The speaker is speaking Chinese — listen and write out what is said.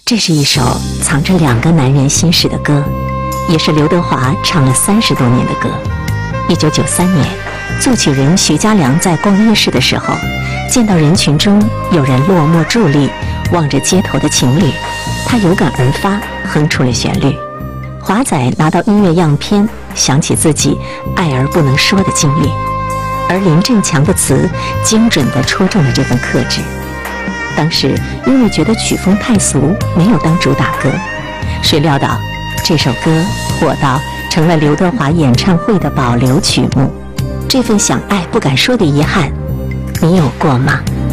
这是一首藏着2个男人心事的歌，也是刘德华唱了30多年的歌。1993年，作曲人徐嘉良在逛夜市的时候，见到人群中有人落寞伫立，望着街头的情侣，他有感而发，哼出了旋律。华仔拿到音乐样片，想起自己爱而不能说的经历，而林振强的词精准地戳中了这份克制。当时因为觉得曲风太俗，没有当主打歌，谁料到这首歌火到成了刘德华演唱会的保留曲目。这份想爱不敢说的遗憾，你有过吗？